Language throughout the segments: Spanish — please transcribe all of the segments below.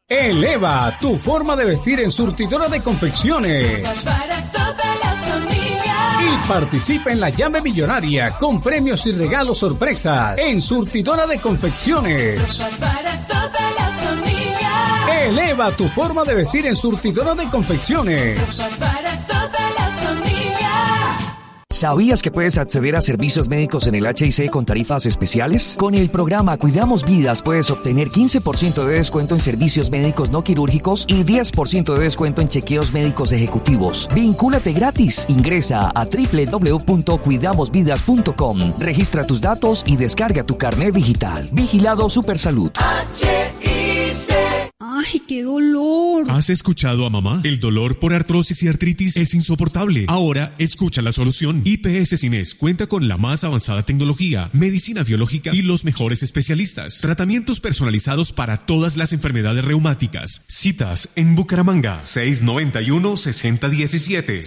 Eleva tu forma de vestir en Surtidora de Confecciones. Para toda la familia. Y participa en la llave millonaria con premios y regalos sorpresas en Surtidora de Confecciones. Para toda la familia. Eleva tu forma de vestir en Surtidora de Confecciones. Para toda la familia. ¿Sabías que puedes acceder a servicios médicos en el HIC con tarifas especiales? Con el programa Cuidamos Vidas puedes obtener 15% de descuento en servicios médicos no quirúrgicos y 10% de descuento en chequeos médicos ejecutivos. ¡Vincúlate gratis! Ingresa a www.cuidamosvidas.com. Registra tus datos y descarga tu carnet digital. Vigilado Supersalud. ¡Ay, qué dolor! ¿Has escuchado a mamá? El dolor por artrosis y artritis es insoportable. Ahora, escucha la solución. IPS Cines cuenta con la más avanzada tecnología, medicina biológica y los mejores especialistas. Tratamientos personalizados para todas las enfermedades reumáticas. Citas en Bucaramanga, 691-6017.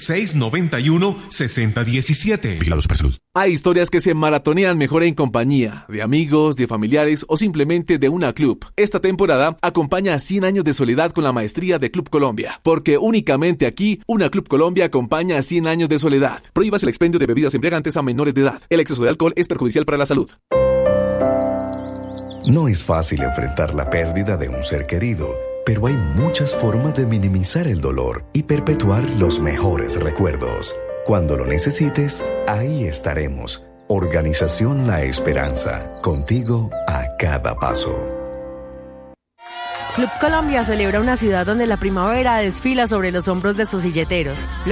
691-6017. Vigilado Supersalud. Hay historias que se maratonean mejor en compañía, de amigos, de familiares o simplemente de una club. Esta temporada acompaña a 100 años de soledad con la maestría de Club Colombia, porque únicamente aquí, una Club Colombia acompaña a 100 años de soledad. Prohíbas el expendio de bebidas embriagantes a menores de edad. El exceso de alcohol es perjudicial para la salud. No es fácil enfrentar la pérdida de un ser querido, pero hay muchas formas de minimizar el dolor y perpetuar los mejores recuerdos. Cuando lo necesites, ahí estaremos. Organización La Esperanza, contigo a cada paso. Club Colombia celebra una ciudad donde la primavera desfila sobre los hombros de sus silleteros.